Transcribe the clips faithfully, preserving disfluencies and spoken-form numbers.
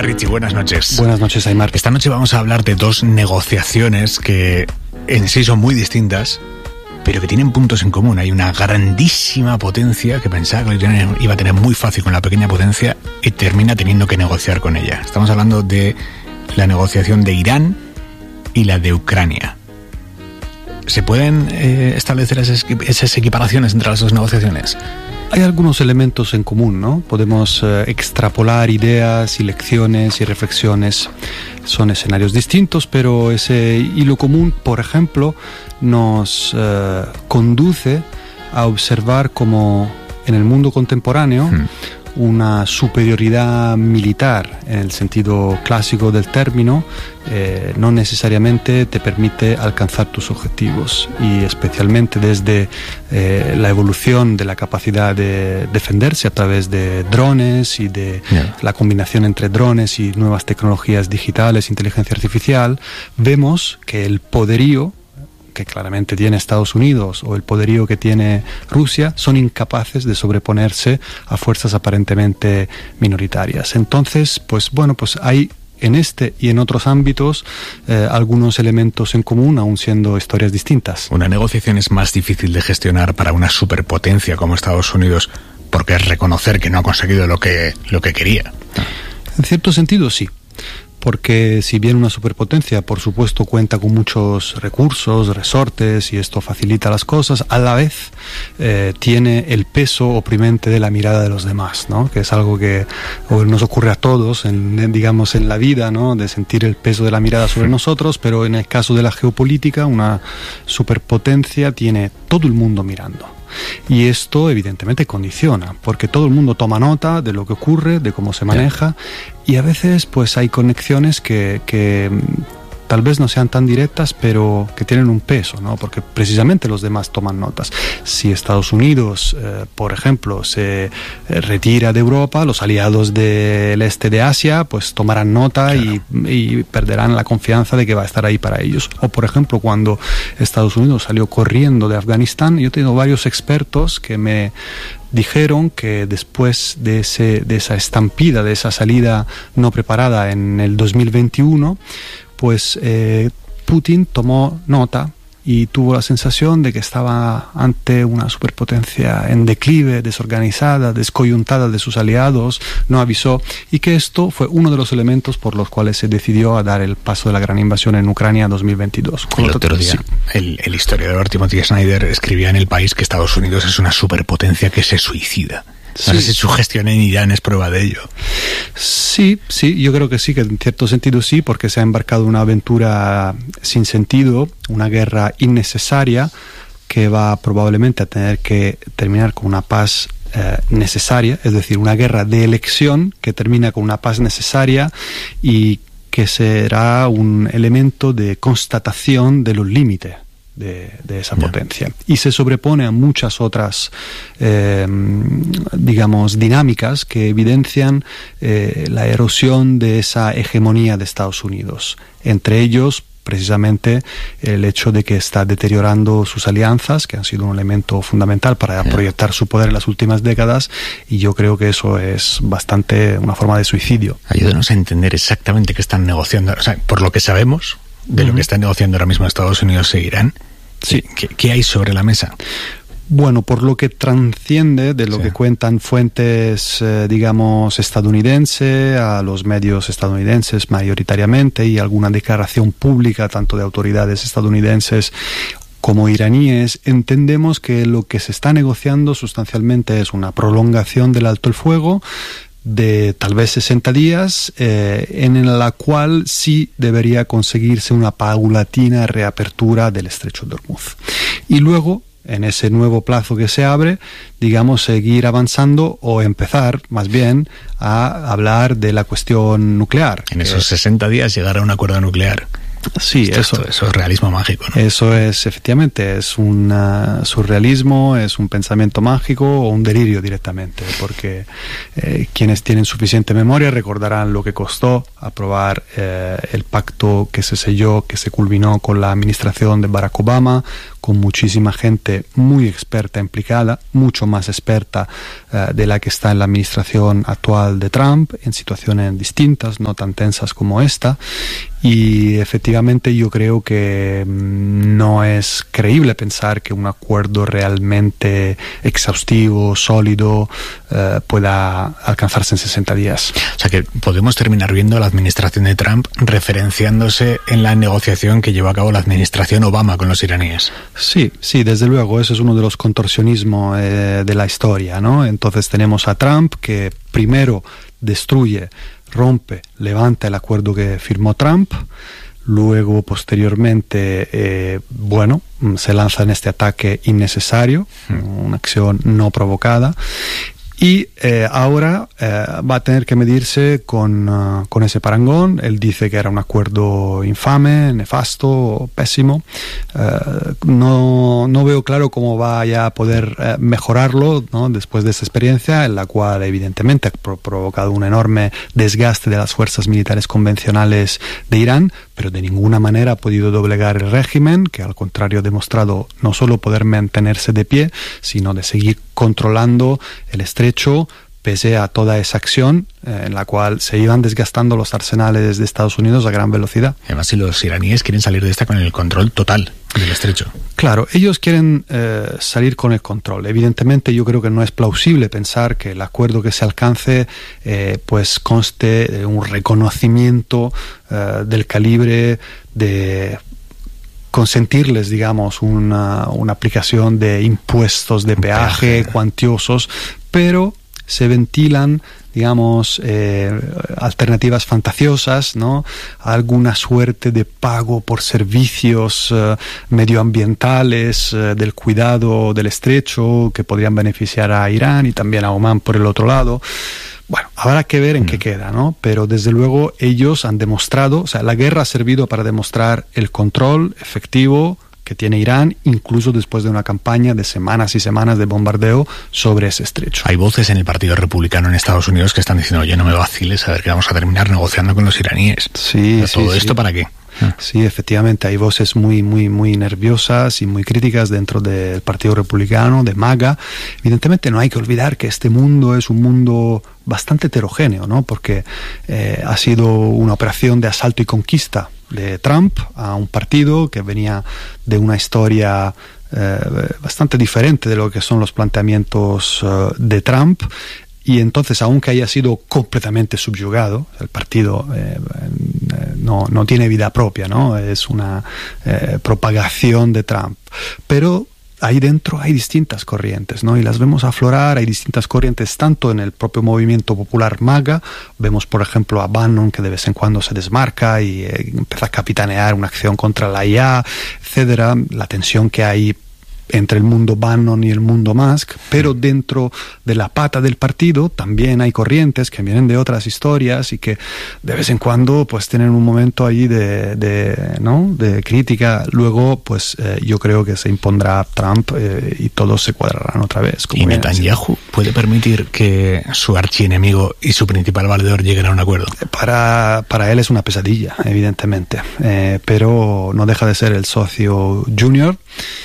Richie, buenas noches. Buenas noches, Aymar. Esta noche vamos a hablar de dos negociaciones que en sí son muy distintas, pero que tienen puntos en común. Hay una grandísima potencia que pensaba que iba a tener muy fácil con la pequeña potencia y termina teniendo que negociar con ella. Estamos hablando de la negociación de Irán y la de Ucrania. ¿Se pueden eh, establecer esas, esas equiparaciones entre las dos negociaciones? Hay algunos elementos en común, ¿no? Podemos eh, extrapolar ideas y lecciones y reflexiones. Son escenarios distintos, pero ese hilo común, por ejemplo, nos eh, conduce a observar cómo en el mundo contemporáneo hmm. una superioridad militar, en el sentido clásico del término, eh, no necesariamente te permite alcanzar tus objetivos, y especialmente desde eh, la evolución de la capacidad de defenderse a través de drones y de yeah. la combinación entre drones y nuevas tecnologías digitales, inteligencia artificial, vemos que el poderío que claramente tiene Estados Unidos o el poderío que tiene Rusia son incapaces de sobreponerse a fuerzas aparentemente minoritarias. Entonces, pues bueno, pues hay en este y en otros ámbitos eh, algunos elementos en común, aun siendo historias distintas. Una negociación es más difícil de gestionar para una superpotencia como Estados Unidos porque es reconocer que no ha conseguido lo que, lo que quería. En cierto sentido, sí. Porque si bien una superpotencia, por supuesto, cuenta con muchos recursos, resortes, y esto facilita las cosas, a la vez eh, tiene el peso oprimente de la mirada de los demás, ¿no? Que es algo que nos ocurre a todos, en, digamos, en la vida, ¿no? De sentir el peso de la mirada sobre nosotros, pero en el caso de la geopolítica, una superpotencia tiene todo el mundo mirando. Y esto evidentemente condiciona, porque todo el mundo toma nota de lo que ocurre, de cómo se maneja, y a veces pues hay conexiones que, que tal vez no sean tan directas, pero que tienen un peso, ¿no? Porque precisamente los demás toman notas. Si Estados Unidos, eh, por ejemplo, se retira de Europa, los aliados del este de Asia pues tomarán nota, claro. y, y perderán la confianza de que va a estar ahí para ellos. O por ejemplo, cuando Estados Unidos salió corriendo de Afganistán, yo tengo varios expertos que me dijeron que después de, ese, de esa estampida, de esa salida no preparada en el dos mil veintiuno, pues eh, Putin tomó nota y tuvo la sensación de que estaba ante una superpotencia en declive, desorganizada, descoyuntada de sus aliados, no avisó, y que esto fue uno de los elementos por los cuales se decidió a dar el paso de la gran invasión en Ucrania en dos mil veintidós. El otro día, sí. el, el historiador Timothy Snyder escribía en El País que Estados Unidos es una superpotencia que se suicida. Sí. No sé si su gestión en Irán es prueba de ello. Sí, sí, yo creo que sí, que en cierto sentido sí, porque se ha embarcado en una aventura sin sentido, una guerra innecesaria que va probablemente a tener que terminar con una paz eh, necesaria, es decir, una guerra de elección que termina con una paz necesaria y que será un elemento de constatación de los límites De, de esa potencia, yeah. y se sobrepone a muchas otras eh, digamos dinámicas que evidencian eh, la erosión de esa hegemonía de Estados Unidos, entre ellos precisamente el hecho de que está deteriorando sus alianzas, que han sido un elemento fundamental para yeah. proyectar su poder en las últimas décadas, y yo creo que eso es bastante una forma de suicidio. Ayúdanos a entender exactamente qué están negociando, o sea, por lo que sabemos de uh-huh. lo que están negociando ahora mismo Estados Unidos e Irán. Sí. ¿Qué, qué hay sobre la mesa? Bueno, por lo que transciende de lo sí. que cuentan fuentes, eh, digamos, estadounidenses, a los medios estadounidenses mayoritariamente, y alguna declaración pública tanto de autoridades estadounidenses como iraníes, entendemos que lo que se está negociando sustancialmente es una prolongación del alto el fuego de tal vez sesenta días, eh, en la cual sí debería conseguirse una paulatina reapertura del estrecho de Hormuz. Y luego, en ese nuevo plazo que se abre, digamos, seguir avanzando o empezar, más bien, a hablar de la cuestión nuclear. En esos sesenta días llegar a un acuerdo nuclear. Sí, esto, eso, eso es realismo mágico, ¿no? Eso es, efectivamente, es un uh, surrealismo, es un pensamiento mágico o un delirio directamente, porque eh, quienes tienen suficiente memoria recordarán lo que costó aprobar eh, el pacto que se selló, que se culminó con la administración de Barack Obama, con muchísima gente muy experta implicada, mucho más experta eh, de la que está en la administración actual de Trump, en situaciones distintas, no tan tensas como esta, y efectivamente yo creo que no es creíble pensar que un acuerdo realmente exhaustivo, sólido, eh, pueda alcanzarse en sesenta días. O sea que podemos terminar viendo a la administración de Trump referenciándose en la negociación que llevó a cabo la administración Obama con los iraníes. Sí, sí, desde luego, eso es uno de los contorsionismos eh, de la historia, ¿no? Entonces tenemos a Trump que primero destruye, rompe, levanta el acuerdo que firmó Trump, luego posteriormente, eh, bueno, se lanza en este ataque innecesario, una acción no provocada, y eh, ahora eh, va a tener que medirse con, uh, con ese parangón. Él dice que era un acuerdo infame, nefasto, pésimo. Uh, no, no veo claro cómo vaya a poder uh, mejorarlo, ¿no? Después de esta experiencia, en la cual evidentemente ha pro- provocado un enorme desgaste de las fuerzas militares convencionales de Irán, pero de ninguna manera ha podido doblegar el régimen, que al contrario ha demostrado no solo poder mantenerse de pie, sino de seguir controlando el estrecho, pese a toda esa acción eh, en la cual se iban desgastando los arsenales de Estados Unidos a gran velocidad. Además, si los iraníes quieren salir de esta con el control total del estrecho. Claro, ellos quieren eh, salir con el control. Evidentemente yo creo que no es plausible pensar que el acuerdo que se alcance eh, pues conste de un reconocimiento eh, del calibre de consentirles, digamos, una, una aplicación de impuestos de peaje, peaje cuantiosos, pero se ventilan, digamos, eh, alternativas fantasiosas, ¿no? Alguna suerte de pago por servicios eh, medioambientales, eh, del cuidado del estrecho, que podrían beneficiar a Irán y también a Omán por el otro lado. Bueno, habrá que ver en mm. qué queda, ¿no? Pero desde luego ellos han demostrado, o sea, la guerra ha servido para demostrar el control efectivo que tiene Irán, incluso después de una campaña de semanas y semanas de bombardeo sobre ese estrecho. Hay voces en el Partido Republicano en Estados Unidos que están diciendo, oye, no me vaciles, a ver que vamos a terminar negociando con los iraníes. Sí, ¿Todo sí, esto sí. para qué? Sí, efectivamente, hay voces muy, muy, muy nerviosas y muy críticas dentro del Partido Republicano, de MAGA. Evidentemente no hay que olvidar que este mundo es un mundo bastante heterogéneo, ¿no? Porque eh, ha sido una operación de asalto y conquista de Trump a un partido que venía de una historia eh, bastante diferente de lo que son los planteamientos eh, de Trump. Y entonces, aunque haya sido completamente subyugado, el partido eh, no, no tiene vida propia, ¿no? Es una eh, propagación de Trump. Pero ahí dentro hay distintas corrientes, ¿no? Y las vemos aflorar, hay distintas corrientes tanto en el propio movimiento popular MAGA. Vemos, por ejemplo, a Bannon, que de vez en cuando se desmarca y eh, empieza a capitanear una acción contra la I A, etcétera. La tensión que hay entre el mundo Bannon y el mundo Musk, pero dentro de la pata del partido también hay corrientes que vienen de otras historias y que de vez en cuando pues tienen un momento ahí de, de, ¿no? de crítica. Luego pues eh, yo creo que se impondrá Trump eh, y todos se cuadrarán otra vez. ¿Y Netanyahu puede permitir que su archienemigo y su principal valedor lleguen a un acuerdo? Para, para él es una pesadilla, evidentemente, eh, pero no deja de ser el socio junior.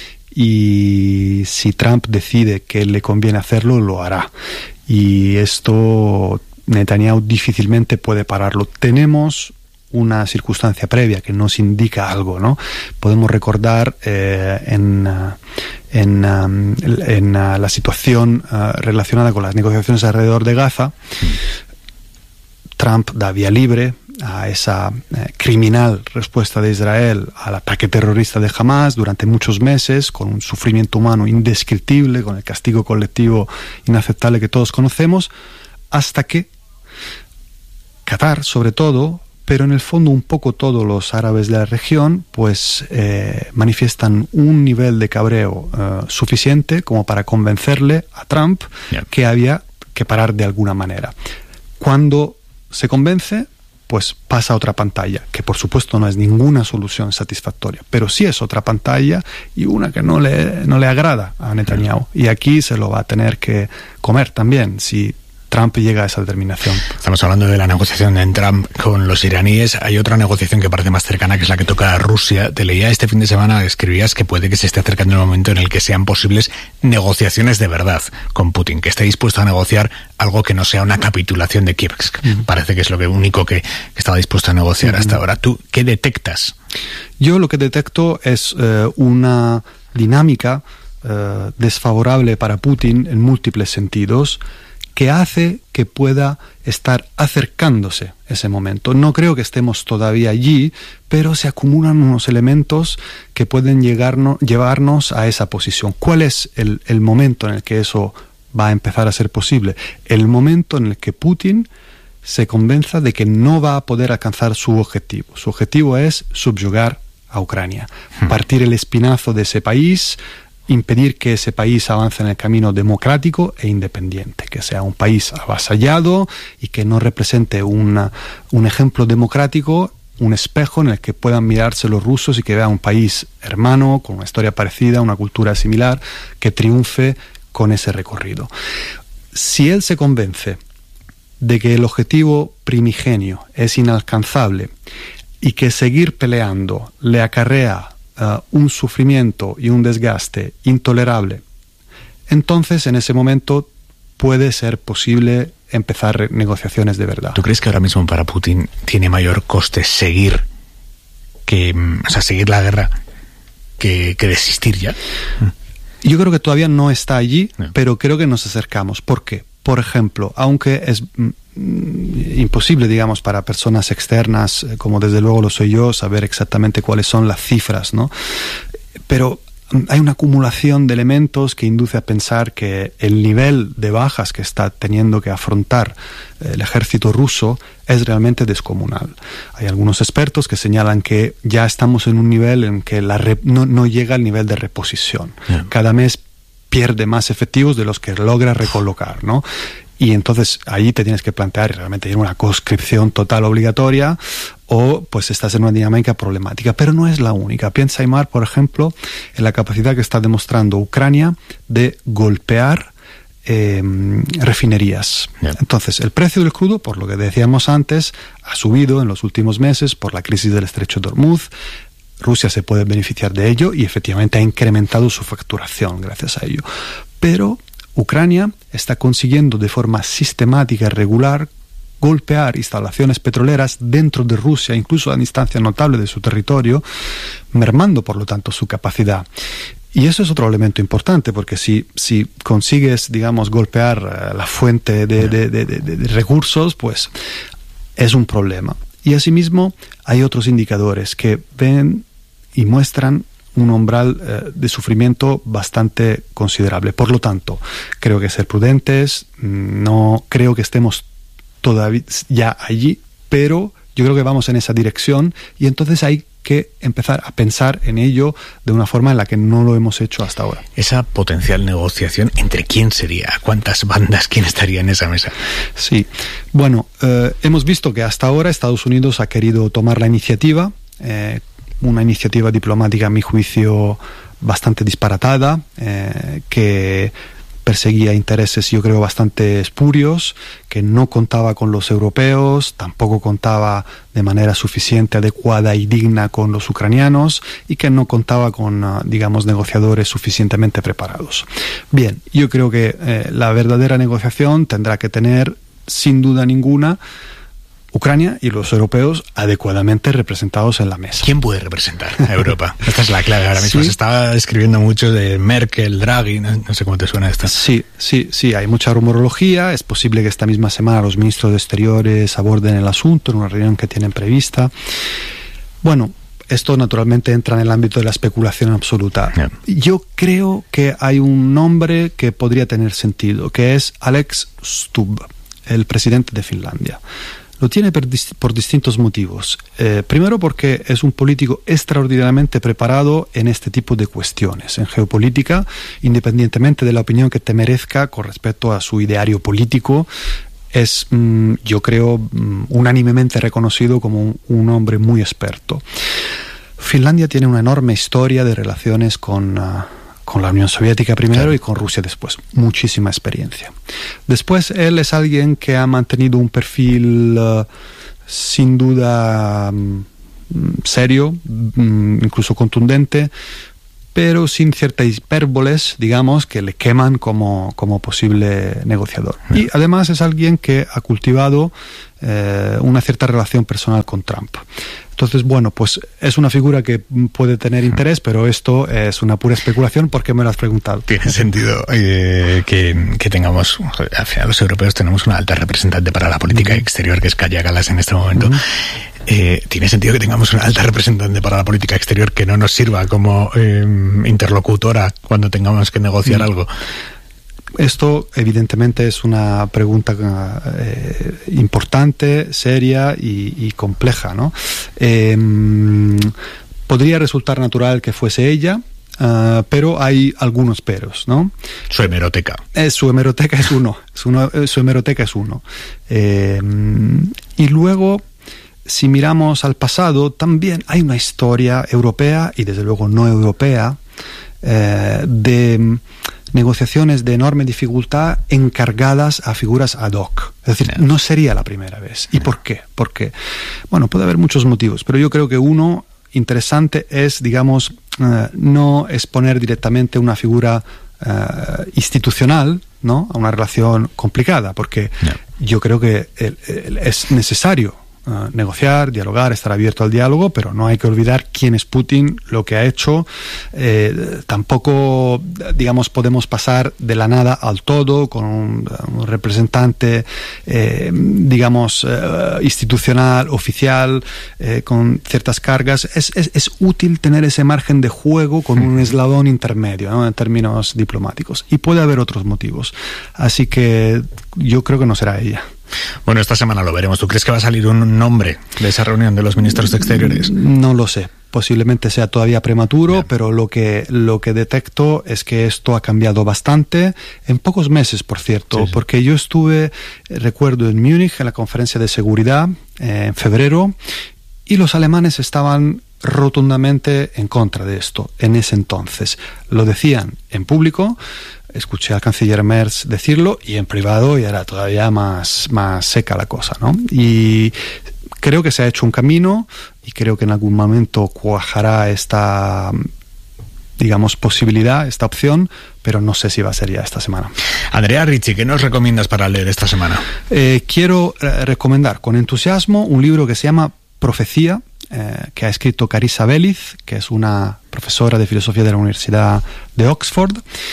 Y si Trump decide que le conviene hacerlo, lo hará. Y esto Netanyahu difícilmente puede pararlo. Tenemos una circunstancia previa que nos indica algo, ¿no? Podemos recordar eh, en, en, um, en uh, la situación uh, relacionada con las negociaciones alrededor de Gaza. Trump da vía libre a esa eh, criminal respuesta de Israel al ataque terrorista de Hamas durante muchos meses, con un sufrimiento humano indescriptible, con el castigo colectivo inaceptable que todos conocemos, hasta que Qatar, sobre todo, pero en el fondo un poco todos los árabes de la región, pues eh, manifiestan un nivel de cabreo eh, suficiente como para convencerle a Trump yeah. que había que parar de alguna manera. Cuando se convence, pues pasa a otra pantalla, que por supuesto no es ninguna solución satisfactoria, pero sí es otra pantalla y una que no le, no le agrada a Netanyahu. Y aquí se lo va a tener que comer también. Si Trump llega a esa determinación. Estamos hablando de la negociación de Trump con los iraníes. Hay otra negociación que parece más cercana, que es la que toca a Rusia. Te leía este fin de semana, escribías que puede que se esté acercando el momento en el que sean posibles negociaciones de verdad con Putin, que esté dispuesto a negociar algo que no sea una capitulación de Kiev. Uh-huh. Parece que es lo que único que, que estaba dispuesto a negociar uh-huh. hasta ahora. ¿Tú qué detectas? Yo lo que detecto es eh, una dinámica eh, desfavorable para Putin en múltiples sentidos, que hace que pueda estar acercándose ese momento. No creo que estemos todavía allí, pero se acumulan unos elementos que pueden llegarnos, llevarnos a esa posición. ¿Cuál es el, el momento en el que eso va a empezar a ser posible? El momento en el que Putin se convenza de que no va a poder alcanzar su objetivo. Su objetivo es subyugar a Ucrania, hmm. partir el espinazo de ese país, impedir que ese país avance en el camino democrático e independiente, que sea un país avasallado y que no represente una, un ejemplo democrático, un espejo en el que puedan mirarse los rusos y que vea un país hermano, con una historia parecida, una cultura similar, que triunfe con ese recorrido. Si él se convence de que el objetivo primigenio es inalcanzable y que seguir peleando le acarrea Uh, un sufrimiento y un desgaste intolerable, entonces en ese momento puede ser posible empezar negociaciones de verdad. ¿Tú crees que ahora mismo para Putin tiene mayor coste seguir que, o sea, seguir la guerra que, que desistir ya? Yo creo que todavía no está allí, no. pero creo que nos acercamos. ¿Por qué? Por ejemplo, aunque es mm, imposible, digamos, para personas externas, como desde luego lo soy yo, saber exactamente cuáles son las cifras, ¿no? Pero hay una acumulación de elementos que induce a pensar que el nivel de bajas que está teniendo que afrontar el ejército ruso es realmente descomunal. Hay algunos expertos que señalan que ya estamos en un nivel en que la rep- no, no llega al nivel de reposición. Yeah. Cada mes pierde más efectivos de los que logra recolocar, ¿no? Y entonces ahí te tienes que plantear realmente una conscripción total obligatoria o pues estás en una dinámica problemática. Pero no es la única. Piensa, Aimar, por ejemplo, en la capacidad que está demostrando Ucrania de golpear eh, refinerías. Yeah. Entonces, el precio del crudo, por lo que decíamos antes, ha subido en los últimos meses por la crisis del estrecho de Hormuz. Rusia se puede beneficiar de ello y efectivamente ha incrementado su facturación gracias a ello. Pero Ucrania está consiguiendo de forma sistemática y regular golpear instalaciones petroleras dentro de Rusia, incluso a distancia notable de su territorio, mermando por lo tanto su capacidad. Y eso es otro elemento importante, porque si, si consigues, digamos, golpear la fuente de, de, de, de, de recursos, pues es un problema. Y asimismo hay otros indicadores que ven y muestran un umbral eh, de sufrimiento bastante considerable. Por lo tanto, creo que ser prudentes, no creo que estemos todavía ya allí, pero yo creo que vamos en esa dirección y entonces hay que empezar a pensar en ello de una forma en la que no lo hemos hecho hasta ahora. Esa potencial negociación, ¿entre quién sería? ¿Cuántas bandas? ¿Quién estaría en esa mesa? Sí, bueno, eh, hemos visto que hasta ahora Estados Unidos ha querido tomar la iniciativa, eh, una iniciativa diplomática, a mi juicio, bastante disparatada, eh, que perseguía intereses, yo creo, bastante espurios, que no contaba con los europeos, tampoco contaba de manera suficiente, adecuada y digna con los ucranianos, y que no contaba con, digamos, negociadores suficientemente preparados. Bien, yo creo que eh, la verdadera negociación tendrá que tener, sin duda ninguna, Ucrania y los europeos adecuadamente representados en la mesa. ¿Quién puede representar a Europa? Esta es la clave ahora mismo. Sí. Se estaba escribiendo mucho de Merkel, Draghi, no, no sé cómo te suena esto. Sí, sí, sí, hay mucha rumorología. Es posible que esta misma semana los ministros de Exteriores aborden el asunto en una reunión que tienen prevista. Bueno, esto naturalmente entra en el ámbito de la especulación absoluta. Yeah. Yo creo que hay un nombre que podría tener sentido, que es Alex Stubb, el presidente de Finlandia. Lo tiene por, dist- por distintos motivos. Eh, primero porque es un político extraordinariamente preparado en este tipo de cuestiones, en geopolítica, independientemente de la opinión que te merezca con respecto a su ideario político. Es, mm, yo creo, mm, unánimemente reconocido como un, un hombre muy experto. Finlandia tiene una enorme historia de relaciones con, uh, con la Unión Soviética primero, claro, y con Rusia después. Muchísima experiencia. Después, él es alguien que ha mantenido un perfil uh, sin duda um, serio, um, incluso contundente, pero sin ciertas hipérboles, digamos, que le queman como, como posible negociador. Y además es alguien que ha cultivado eh, una cierta relación personal con Trump. Entonces, bueno, pues es una figura que puede tener interés, pero esto es una pura especulación porque me lo has preguntado. Tiene sentido eh, que, que tengamos, al final los europeos tenemos una alta representante para la política uh-huh. exterior, que es Kaja Kallas en este momento. Uh-huh. Eh, tiene sentido que tengamos una alta representante para la política exterior que no nos sirva como eh, interlocutora cuando tengamos que negociar uh-huh. algo. Esto evidentemente es una pregunta eh, importante, seria y, y compleja, ¿no? Eh, podría resultar natural que fuese ella, uh, pero hay algunos peros, ¿no? Su hemeroteca. Eh, su hemeroteca es uno. Su, eh, su hemeroteca es uno. Eh, y luego, si miramos al pasado, también hay una historia europea y desde luego no europea eh, de negociaciones de enorme dificultad encargadas a figuras ad hoc. Es decir, no sería la primera vez. ¿Y por qué? Porque, bueno, puede haber muchos motivos, pero yo creo que uno interesante es, digamos, eh, no exponer directamente una figura eh, institucional, ¿no?, a una relación complicada, porque no. yo creo que el, el, es necesario Uh, negociar, dialogar, estar abierto al diálogo, pero no hay que olvidar quién es Putin, lo que ha hecho. Eh, tampoco, digamos, podemos pasar de la nada al todo con un, un representante, eh, digamos, eh, institucional, oficial, eh, con ciertas cargas. Es, es, es útil tener ese margen de juego con un eslabón intermedio, ¿no?, en términos diplomáticos. Y puede haber otros motivos. Así que yo creo que no será ella. Bueno, esta semana lo veremos. ¿Tú crees que va a salir un nombre de esa reunión de los ministros de Exteriores? No lo sé. Posiblemente sea todavía prematuro, Bien. pero lo que, lo que detecto es que esto ha cambiado bastante en pocos meses, por cierto, sí, sí. porque yo estuve, recuerdo, en Múnich en la conferencia de seguridad eh, en febrero, y los alemanes estaban rotundamente en contra de esto en ese entonces. Lo decían en público. Escuché al canciller Merz decirlo, y en privado ya era todavía más, más seca la cosa, ¿no? Y creo que se ha hecho un camino y creo que en algún momento cuajará esta, digamos, posibilidad, esta opción, pero no sé si va a ser ya esta semana. Andrea Ricci, ¿qué nos recomiendas para leer esta semana? Eh, quiero eh, recomendar con entusiasmo un libro que se llama Profecía, eh, que ha escrito Carissa Veliz, que es una profesora de filosofía de la Universidad de Oxford.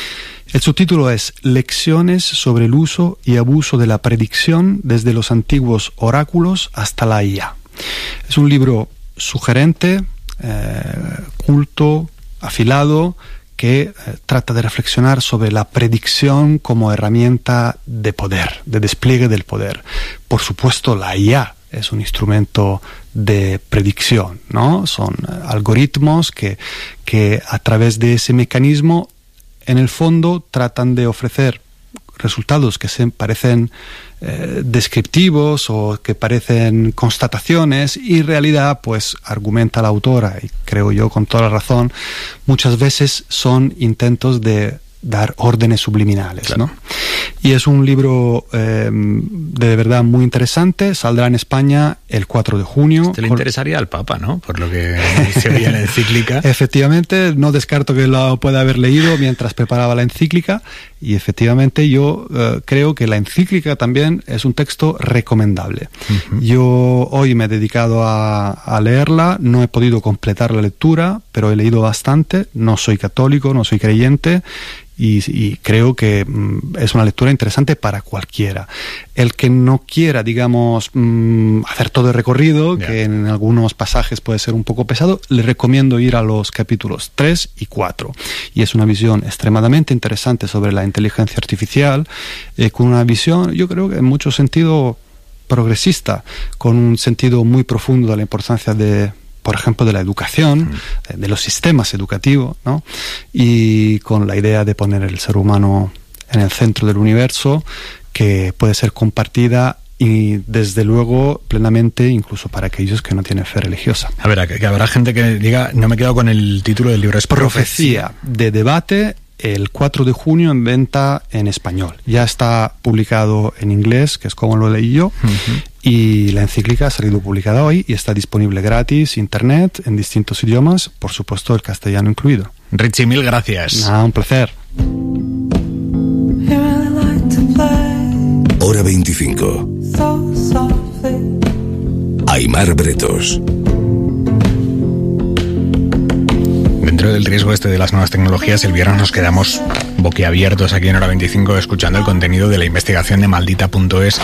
El subtítulo es Lecciones sobre el uso y abuso de la predicción desde los antiguos oráculos hasta la I A. Es un libro sugerente, eh, culto, afilado, que eh, trata de reflexionar sobre la predicción como herramienta de poder, de despliegue del poder. Por supuesto, la I A es un instrumento de predicción, ¿no? Son eh, algoritmos que, que a través de ese mecanismo, en el fondo, tratan de ofrecer resultados que se parecen eh, descriptivos o que parecen constataciones, y en realidad, pues, argumenta la autora, y creo yo con toda la razón, muchas veces son intentos de dar órdenes subliminales, claro. ¿no? Y es un libro eh, de verdad muy interesante. Saldrá en España el cuatro de junio. Te le interesaría al Papa, ¿no? Por lo que se veía en la encíclica. Efectivamente, no descarto que lo pueda haber leído mientras preparaba la encíclica, y efectivamente yo eh, creo que la encíclica también es un texto recomendable. Uh-huh. Yo hoy me he dedicado a, a leerla, no he podido completar la lectura, pero he leído bastante. No soy católico, no soy creyente, Y, y creo que mm, es una lectura interesante para cualquiera. El que no quiera, digamos, mm, hacer todo el recorrido, yeah. que en algunos pasajes puede ser un poco pesado, le recomiendo ir a los capítulos tres y cuatro. Y es una visión extremadamente interesante sobre la inteligencia artificial, eh, con una visión, yo creo que en mucho sentido progresista, con un sentido muy profundo de la importancia de, por ejemplo, de la educación, mm. de los sistemas educativos, ¿no? Y con la idea de poner el ser humano en el centro del universo, que puede ser compartida y desde luego plenamente incluso para aquellos que no tienen fe religiosa. A ver, que habrá gente que diga, no me he quedado con el título del libro, es Profecía, Profecía de debate el cuatro de junio en venta en español. Ya está publicado en inglés, que es como lo leí yo, uh-huh. y la encíclica ha salido publicada hoy y está disponible gratis, internet, en distintos idiomas, por supuesto el castellano incluido. Richie, mil gracias. Nada, un placer. Hora veinticinco. Aimar Bretos. Dentro del riesgo este de las nuevas tecnologías, el viernes nos quedamos boquiabiertos aquí en Hora veinticinco escuchando el contenido de la investigación de maldita punto es,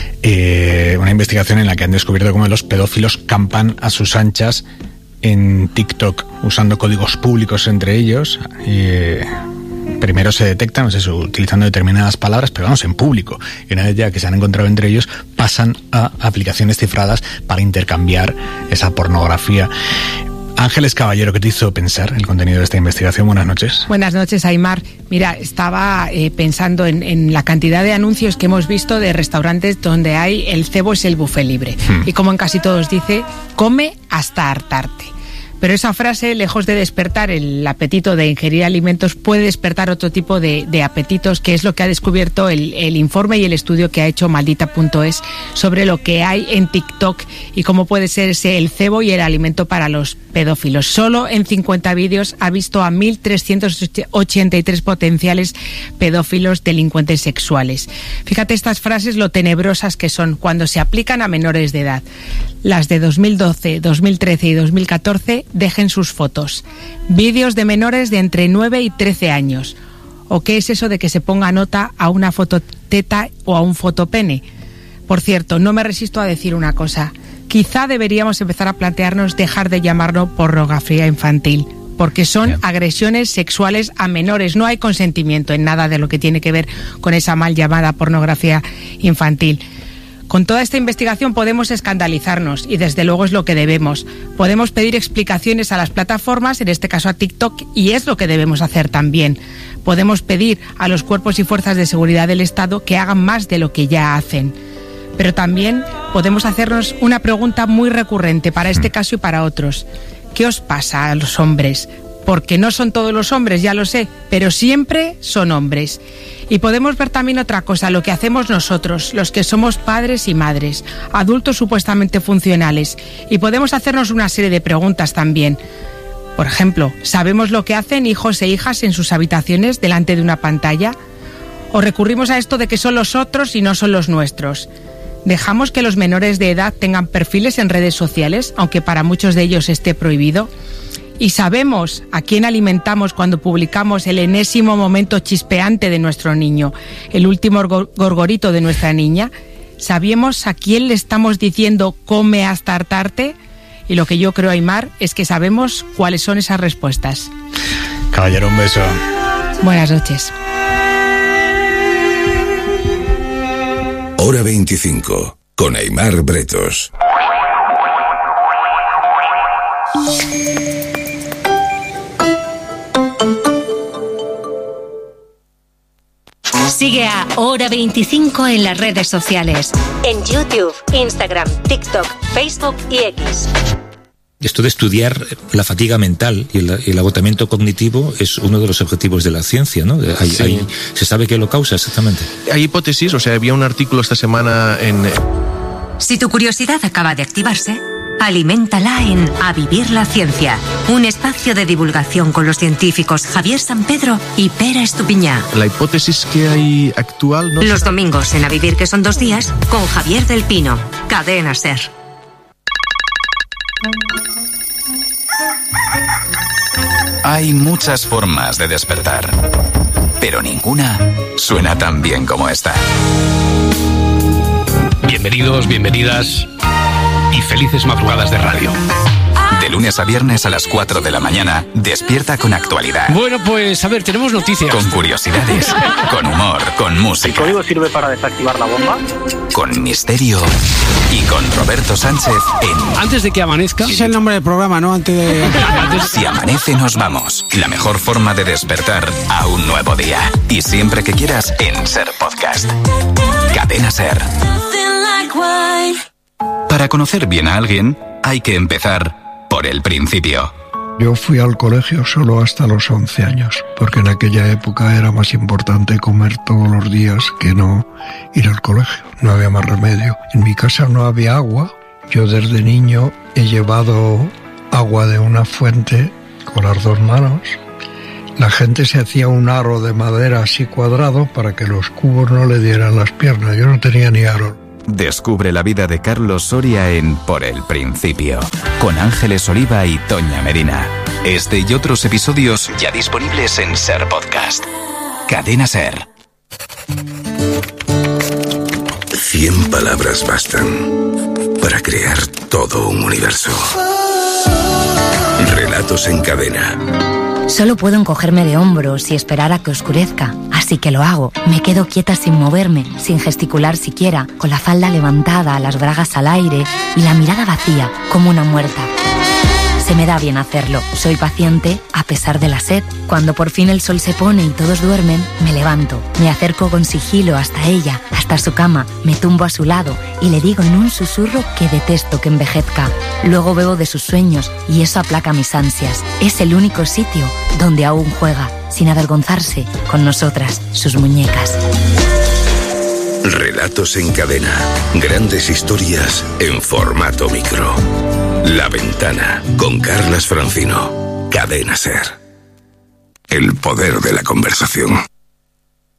eh, una investigación en la que han descubierto cómo los pedófilos campan a sus anchas en TikTok usando códigos públicos entre ellos. Eh, primero se detectan, no sé, utilizando determinadas palabras, pero vamos, en público. Y una vez ya que se han encontrado entre ellos, pasan a aplicaciones cifradas para intercambiar esa pornografía. Ángeles Caballero, ¿qué te hizo pensar el contenido de esta investigación? Buenas noches. Buenas noches, Aimar. Mira, estaba eh, pensando en, en la cantidad de anuncios que hemos visto de restaurantes donde hay el cebo es el buffet libre. Hmm. Y como en casi todos dice, come hasta hartarte. Pero esa frase, lejos de despertar el apetito de ingerir alimentos, puede despertar otro tipo de, de apetitos, que es lo que ha descubierto el, el informe y el estudio que ha hecho maldita punto es sobre lo que hay en TikTok y cómo puede ser ese el cebo y el alimento para los pedófilos. Solo en cincuenta vídeos ha visto a mil trescientos ochenta y tres potenciales pedófilos delincuentes sexuales. Fíjate estas frases lo tenebrosas que son cuando se aplican a menores de edad. Las de dos mil doce, dos mil trece y dos mil catorce dejen sus fotos. Vídeos de menores de entre nueve y trece años. ¿O qué es eso de que se ponga nota a una fototeta o a un fotopene? Por cierto, no me resisto a decir una cosa. Quizá deberíamos empezar a plantearnos dejar de llamarlo pornografía infantil, porque son Bien. agresiones sexuales a menores. No hay consentimiento en nada de lo que tiene que ver con esa mal llamada pornografía infantil. Con toda esta investigación podemos escandalizarnos y desde luego es lo que debemos. Podemos pedir explicaciones a las plataformas, en este caso a TikTok, y es lo que debemos hacer también. Podemos pedir a los cuerpos y fuerzas de seguridad del Estado que hagan más de lo que ya hacen. Pero también podemos hacernos una pregunta muy recurrente para este caso y para otros. ¿Qué os pasa a los hombres? Porque no son todos los hombres, ya lo sé, pero siempre son hombres. Y podemos ver también otra cosa, lo que hacemos nosotros, los que somos padres y madres, adultos supuestamente funcionales. Y podemos hacernos una serie de preguntas también. Por ejemplo, ¿sabemos lo que hacen hijos e hijas en sus habitaciones delante de una pantalla? ¿O recurrimos a esto de que son los otros y no son los nuestros? ¿Dejamos que los menores de edad tengan perfiles en redes sociales, aunque para muchos de ellos esté prohibido? ¿Y sabemos a quién alimentamos cuando publicamos el enésimo momento chispeante de nuestro niño, el último gorgorito de nuestra niña? ¿Sabemos a quién le estamos diciendo come hasta hartarte? Y lo que yo creo, Aimar, es que sabemos cuáles son esas respuestas. Caballero, un beso. Buenas noches. Hora veinticinco, con Aimar Bretos. Sigue a Hora veinticinco en las redes sociales. En YouTube, Instagram, TikTok, Facebook y X. Esto de estudiar la fatiga mental y el, el agotamiento cognitivo es uno de los objetivos de la ciencia, ¿no? Hay, sí. hay, ¿Se sabe qué lo causa exactamente? Hay hipótesis, o sea, había un artículo esta semana en... Si tu curiosidad acaba de activarse, aliméntala en A Vivir la Ciencia, un espacio de divulgación con los científicos Javier San Pedro y Pera Estupiñá. La hipótesis que hay actual... ¿no? Los domingos en A Vivir, que son dos días, con Javier del Pino, Cadena SER. Hay muchas formas de despertar, pero ninguna suena tan bien como esta. Bienvenidos, bienvenidas y felices madrugadas de radio. De lunes a viernes a las cuatro de la mañana, despierta con actualidad. Bueno, pues a ver, tenemos noticias. Con curiosidades, con humor, con música. ¿El código sirve para desactivar la bomba? Con misterio y con Roberto Sánchez en... Antes de que amanezca... Ese es el nombre del programa, ¿no? Antes de... Si amanece nos vamos. La mejor forma de despertar a un nuevo día. Y siempre que quieras en SER Podcast. Cadena SER. Para conocer bien a alguien, hay que empezar por el principio. Yo fui al colegio solo hasta los once años, porque en aquella época era más importante comer todos los días que no ir al colegio. No había más remedio. En mi casa no había agua. Yo desde niño he llevado agua de una fuente con las dos manos. La gente se hacía un aro de madera así cuadrado para que los cubos no le dieran las piernas. Yo no tenía ni aro. Descubre la vida de Carlos Soria en Por el Principio, con Ángeles Oliva y Toña Medina. Este y otros episodios ya disponibles en Ser Podcast. Cadena Ser. Cien palabras bastan para crear todo un universo. Relatos en cadena. Solo puedo encogerme de hombros y esperar a que oscurezca, así que lo hago. Me quedo quieta sin moverme, sin gesticular siquiera, con la falda levantada, las bragas al aire y la mirada vacía, como una muerta. Se me da bien hacerlo. Soy paciente a pesar de la sed. Cuando por fin el sol se pone y todos duermen, me levanto. Me acerco con sigilo hasta ella, hasta su cama. Me tumbo a su lado y le digo en un susurro que detesto que envejezca. Luego bebo de sus sueños y eso aplaca mis ansias. Es el único sitio donde aún juega, sin avergonzarse, con nosotras, sus muñecas. Relatos en cadena. Grandes historias en formato micro. La Ventana, con Carlas Francino. Cadena Ser. El poder de la conversación.